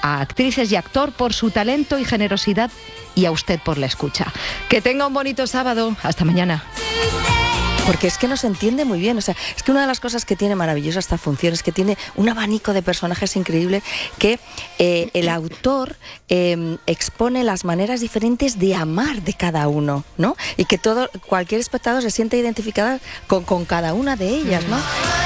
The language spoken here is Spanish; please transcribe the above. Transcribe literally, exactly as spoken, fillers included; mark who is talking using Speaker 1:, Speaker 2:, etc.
Speaker 1: a actrices y actor por su talento y generosidad y a usted por la escucha. Que tenga un bonito sábado. Hasta mañana.
Speaker 2: Porque es que no se entiende muy bien, o sea, es que una de las cosas que tiene maravillosa esta función es que tiene un abanico de personajes increíble que eh, el autor eh, expone las maneras diferentes de amar de cada uno, ¿no? Y que todo, cualquier espectador se siente identificado con, con cada una de ellas, ¿no?